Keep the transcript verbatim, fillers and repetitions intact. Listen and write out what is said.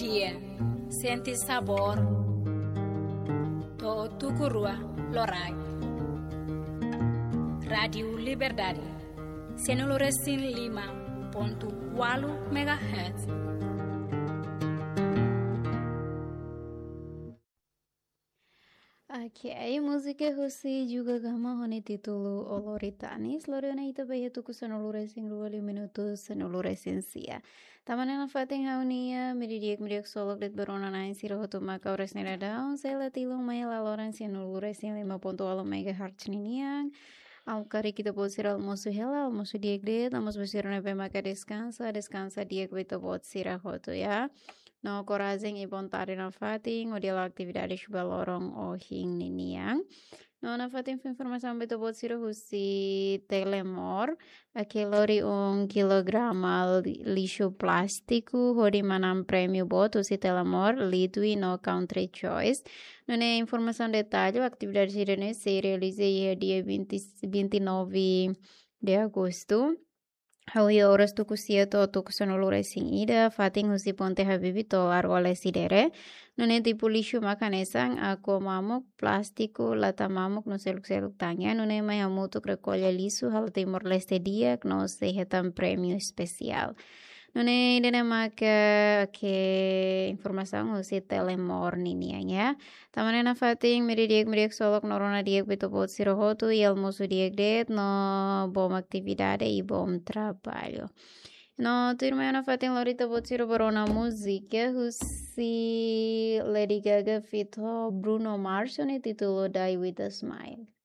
dia, senti sabor, to tukurua lorai. Radio Liberdade, Senuluresin lima ponto walu megahertz. Aqui aí música Rossi juga gama honi título Oloritanis loriona ita bayi tu kusanuluresin ruali minutos sanuluresensia. Tamanena fating haunia miridiak miriak solok det berona nain sirahotu maka ores nera daun sela tilung maya laloran sanuluresin lima ponto walu megahertz niniang. Alcari kita pode ser almoço rela, almoço dia grande, almoço você não vai mais descansa, descansa dia que kita pode ser a roto ya. No coragem e vontade na fating, o dia lá atividade chuva lorong o hing niniang. No na fating informação beto pode ser o si telemor, aquele um quilograma lixo plástico, hori manam prêmio boto si telemor, lidui no country choice. No ne informação detalhe, a atividade sirene se realiza dia vinte, vinte e nove de agosto. Hawi oras tu kusia to tu kusanulure sing ida fating husi ponte habibi to argole sidere nune tipu lishu makanesang ako mamuk plastiko lata mamuk no seluk seluk tanya nune mai hamutu recolha lisu hal timor leste dia no se hetam prêmio especial nune ida maka ke informação husi telemor ninianya tamanena fating meridiak meridiak solok norona diak beto bot sirohotu e almoço diak det no bom atividade e bom trabalho. No, tu irmã na fatem Lorita vou tirar barona música, husi Lady Gaga fito Bruno Mars, ne título Die With A Smile.